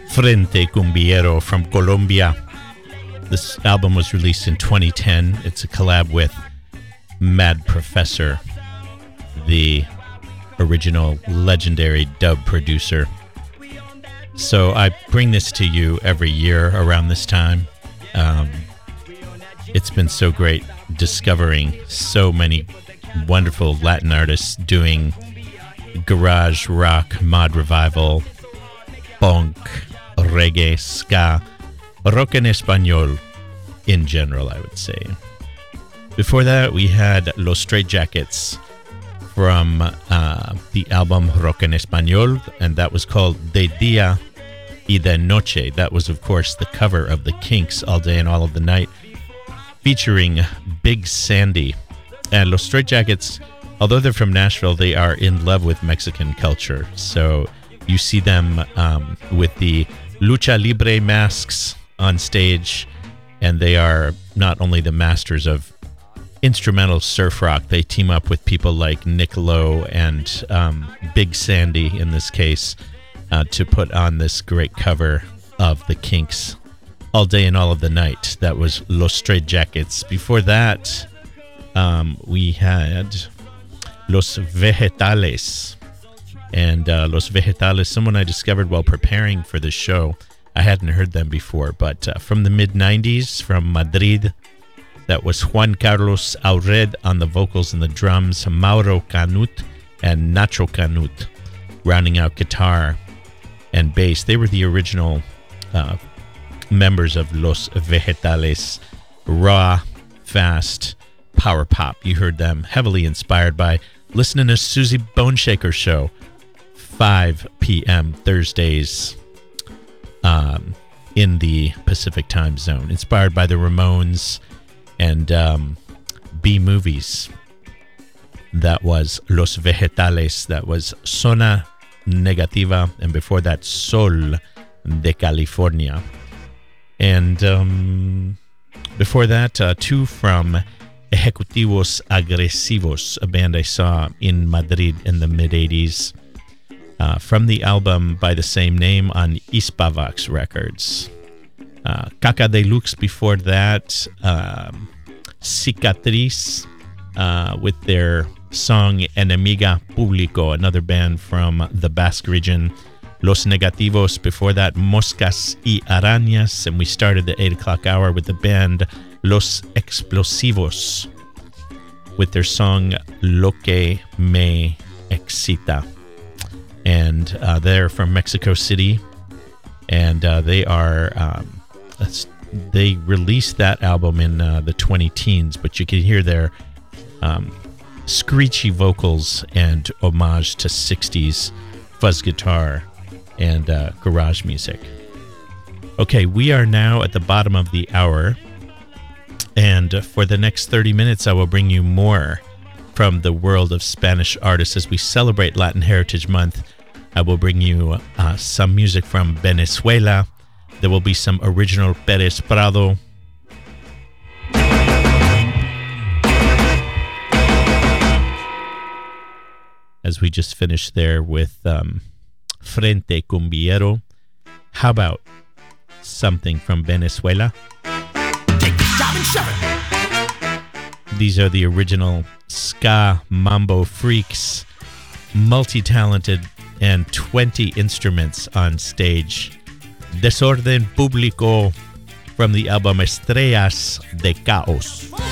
Frente Cumbiero from Colombia. This album was released in 2010. It's a collab with Mad Professor, the original legendary dub producer. So I bring this to you every year around this time. It's been so great discovering so many wonderful Latin artists doing garage rock, mod revival, funk, reggae, ska, rock en español in general, I would say. Before that, we had Los Straitjackets from the album Rock en Español, and that was called De Día y de Noche. That was, of course, the cover of the Kinks' All Day and All of the Night, featuring Big Sandy. And Los Straitjackets, although they're from Nashville, they are in love with Mexican culture. So you see them with the lucha libre masks on stage, and they are not only the masters of instrumental surf rock, they team up with people like Nick Lowe and Big Sandy in this case to put on this great cover of the Kinks' All Day and All of the Night. That was Los Straitjackets. Before that, we had Los Vegetales. And Los Vegetales, someone I discovered while preparing for this show. I hadn't heard them before, but from the mid-90s, from Madrid, that was Juan Carlos Aured on the vocals and the drums, Mauro Canut and Nacho Canut rounding out guitar and bass. They were the original members of Los Vegetales. Raw, fast, power pop. You heard them heavily inspired by listening to Susie Boneshaker's show, 5 p.m. Thursdays in the Pacific time zone. Inspired by the Ramones and B-movies. That was Los Vegetales. That was Zona Negativa. And before that, Sol de California. And before that, two from Ejecutivos Agresivos, a band I saw in Madrid in the mid-'80s. From the album by the same name on Hispavox Records. Caca Deluxe before that, Cicatriz with their song Enemiga Público, another band from the Basque region. Los Negativos before that, Moscas y Arañas, and we started the 8 o'clock hour with the band Los Explosivos with their song Lo que me excita. And they're from Mexico City, and they are they released that album in the 20-teens, but you can hear their screechy vocals and homage to 60s fuzz guitar and garage music. Okay, we are now at the bottom of the hour, and for the next 30 minutes I will bring you more from the world of Spanish artists as we celebrate Latin Heritage Month. I will bring you some music from Venezuela. There will be some original Pérez Prado. As we just finished there with Frente Cumbiero. How about something from Venezuela? Take this job and shove it. These are the original ska mambo freaks, multi-talented and 20 instruments on stage. Desorden Público from the album Estrellas de Caos.